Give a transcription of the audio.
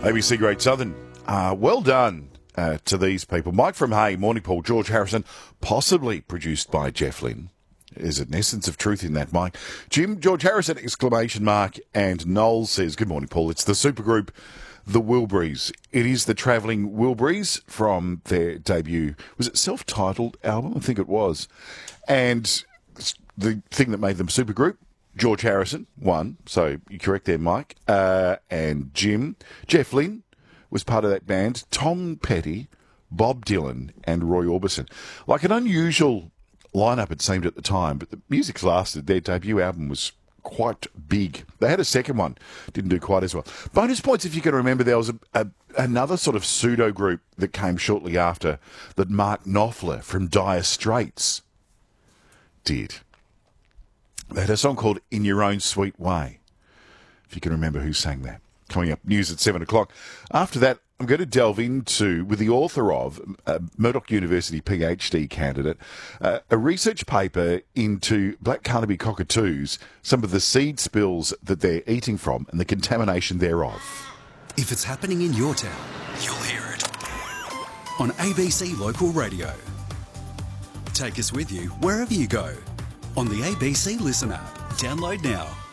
ABC Great Southern. Well done to these people. Mike from Hay, Morning Paul, George Harrison, possibly produced by Jeff Lynn. There's an essence of truth in that, Mike. Jim, George Harrison, exclamation mark, and Noel says, good morning, Paul. It's the supergroup, the Wilburys. It is the travelling Wilburys from their debut, was it self-titled album? I think it was. And the thing that made them supergroup, George Harrison, one, so you're correct there, Mike, and Jim. Jeff Lynn was part of that band, Tom Petty, Bob Dylan, and Roy Orbison. Like an unusual lineup, it seemed at the time, but the music's lasted. Their debut album was quite big. They had a second one, didn't do quite as well. Bonus points if you can remember, there was another sort of pseudo group that came shortly after that Mark Knopfler from Dire Straits did. They had a song called In Your Own Sweet Way, if you can remember who sang that. Coming up, news at 7 o'clock. After that, I'm going to delve into, with the author of, Murdoch University PhD candidate, a research paper into black Carnaby cockatoos, some of the seed spills that they're eating from and the contamination thereof. If it's happening in your town, you'll hear it on ABC Local Radio. Take us with you wherever you go on the ABC Listen app. Download now.